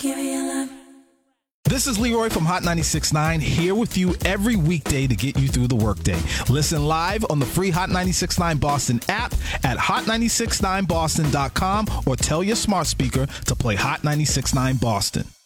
Give me your love. This is Leroy from Hot 96.9, here with you every weekday to get you through the workday. Listen live on the free Hot 96.9 Boston app at hot969boston.com or tell your smart speaker to play Hot 96.9 Boston.